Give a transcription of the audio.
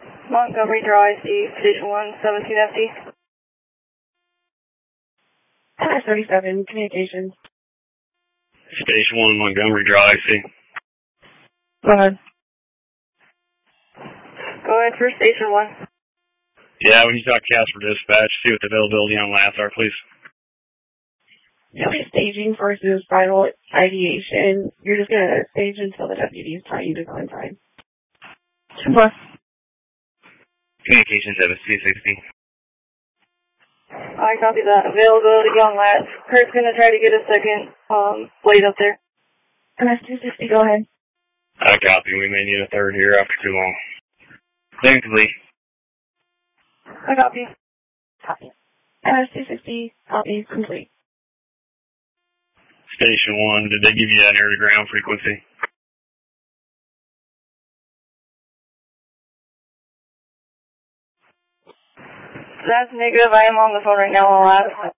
Montgomery Drive, Station 1, 17FD. 37, communications. Station 1, Montgomery Drive, see. Go ahead. Go ahead for Station 1. Yeah, when you talk Casper Dispatch, see what the availability on lats are, please. Staging versus final ideation. You're just going to stage until the deputies tell you to go inside. What? Communications at a C60. I copy that. Availability on lats. Kurt's going to try to get a second blade up there. MS-260, go ahead. I copy. We may need a third here after too long. Clean complete. I copy. Copy. MS-260, copy, complete. Station 1, did they give you that air-to-ground frequency? That's negative. I am on the phone right now. I'll ask.